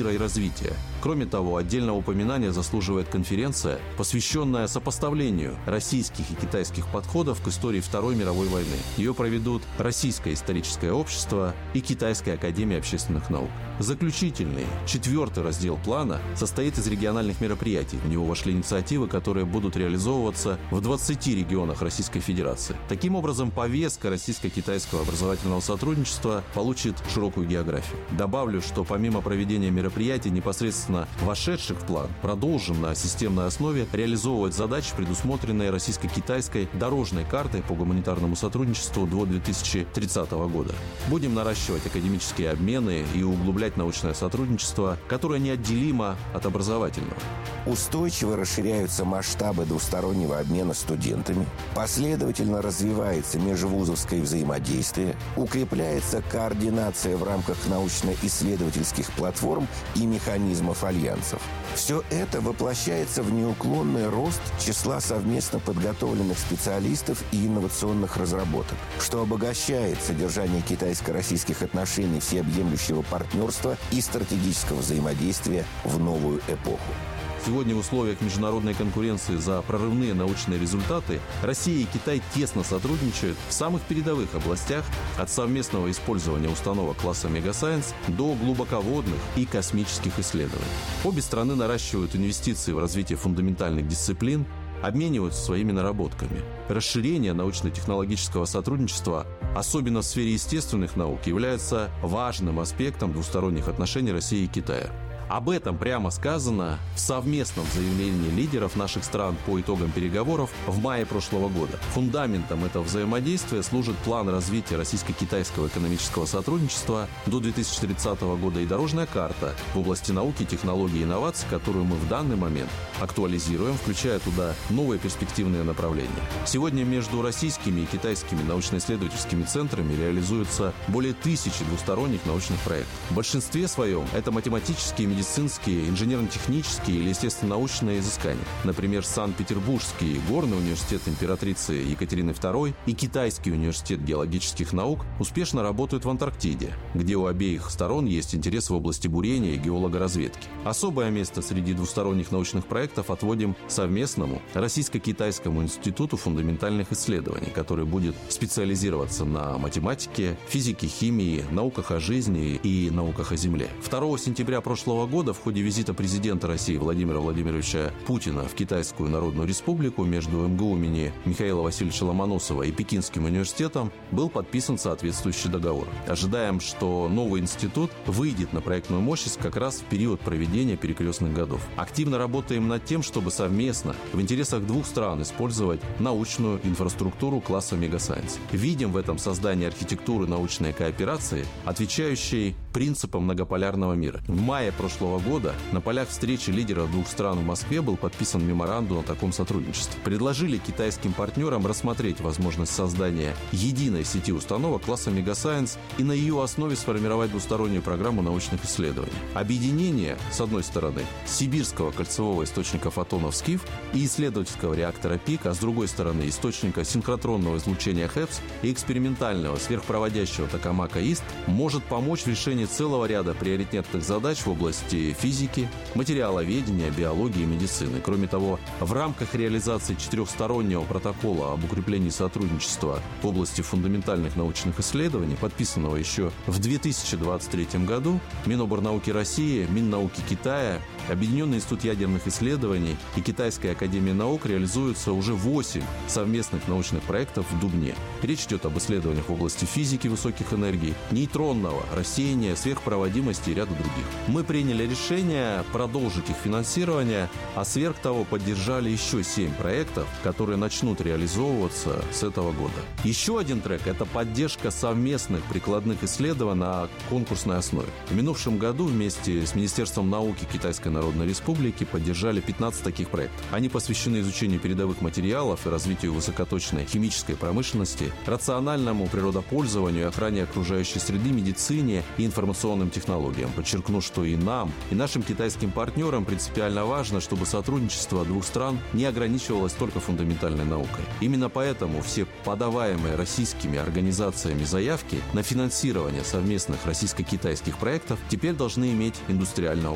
мира и развития. Кроме того, отдельного упоминания заслуживает конференция, посвященная сопоставлению российских и китайских подходов к истории Второй мировой войны. Ее проведут Российское историческое общество и Китайская академия общественных наук. Заключительный, 4-й раздел плана состоит из региональных мероприятий. В него вошли инициативы, которые будут реализовываться в 20 регионах Российской Федерации. Таким образом, повестка российско-китайского образовательного сотрудничества получит широкую географию. Добавлю, что помимо проведения мероприятий, непосредственно вошедших в план, продолжим на системной основе реализовывать задачи, предусмотренные российско-китайской дорожной картой по гуманитарному сотрудничеству до 2030 года. Будем наращивать академические обмены и углублять научное сотрудничество, которое неотделимо от образовательного. Устойчиво расширяются масштабы двустороннего обмена студентами, последовательно развивается межвузовское взаимодействие, укрепляется координация в рамках научно-исследовательских платформ и механизмов альянсов. Все это воплощается в неуклонный рост числа совместно подготовленных специалистов и инновационных разработок, что обогащает содержание китайско-российских отношений всеобъемлющего партнерства и стратегического взаимодействия в новую эпоху. Сегодня в условиях международной конкуренции за прорывные научные результаты Россия и Китай тесно сотрудничают в самых передовых областях, от совместного использования установок класса Мегасайенс до глубоководных и космических исследований. Обе страны наращивают инвестиции в развитие фундаментальных дисциплин, обмениваются своими наработками. Расширение научно-технологического сотрудничества, особенно в сфере естественных наук, является важным аспектом двусторонних отношений России и Китая. Об этом прямо сказано в совместном заявлении лидеров наших стран по итогам переговоров в мае прошлого года. Фундаментом этого взаимодействия служит план развития российско-китайского экономического сотрудничества до 2030 года и дорожная карта в области науки, технологий и инноваций, которую мы в данный момент актуализируем, включая туда новые перспективные направления. Сегодня между российскими и китайскими научно-исследовательскими центрами реализуется более 1000 двусторонних научных проектов. В большинстве своем это математические, медицинские, инженерно-технические или естественно-научные изыскания. Например, Санкт-Петербургский горный университет императрицы Екатерины II и Китайский университет геологических наук успешно работают в Антарктиде, где у обеих сторон есть интерес в области бурения и геологоразведки. Особое место среди двусторонних научных проектов отводим совместному Российско-Китайскому институту фундаментальных исследований, который будет специализироваться на математике, физике, химии, науках о жизни и науках о Земле. 2 сентября прошлого года в ходе визита президента России Владимира Владимировича Путина в Китайскую Народную Республику между МГУ имени Михаила Васильевича Ломоносова и Пекинским университетом был подписан соответствующий договор. Ожидаем, что новый институт выйдет на проектную мощность как раз в период проведения перекрестных годов. Активно работаем над тем, чтобы совместно в интересах двух стран использовать научную инфраструктуру класса Мегасайенс. Видим в этом создание архитектуры научной кооперации, отвечающей принципам многополярного мира. В мае прошлого года на полях встречи лидеров двух стран в Москве был подписан меморандум о таком сотрудничестве. Предложили китайским партнерам рассмотреть возможность создания единой сети установок класса Мегасайенс и на ее основе сформировать двустороннюю программу научных исследований. Объединение, с одной стороны, Сибирского кольцевого источника фотонов СКИФ и исследовательского реактора ПИК, а с другой стороны, источника синхротронного излучения ХЭПС и экспериментального сверхпроводящего Токамака-ИСТ может помочь в решении целого ряда приоритетных задач в области физики, материаловедения, биологии и медицины. Кроме того, в рамках реализации 4-стороннего протокола об укреплении сотрудничества в области фундаментальных научных исследований, подписанного еще в 2023 году, Миноборнауки России, Миннауки Китая, Объединенный институт ядерных исследований и Китайская академия наук реализуются уже 8 совместных научных проектов в Дубне. Речь идет об исследованиях в области физики высоких энергий, нейтронного рассеяния, сверхпроводимости и ряда других. Мы приняли решение продолжить их финансирование, а сверх того поддержали еще 7 проектов, которые начнут реализовываться с этого года. Еще один трек – это поддержка совместных прикладных исследований на конкурсной основе. В минувшем году вместе с Министерством науки Китайской Народной Республики поддержали 15 таких проектов. Они посвящены изучению передовых материалов и развитию высокоточной химической промышленности, рациональному природопользованию и охране окружающей среды, медицине и информационным технологиям. Подчеркну, что и нам, и нашим китайским партнерам принципиально важно, чтобы сотрудничество двух стран не ограничивалось только фундаментальной наукой. Именно поэтому все подаваемые российскими организациями заявки на финансирование совместных российско-китайских проектов теперь должны иметь индустриального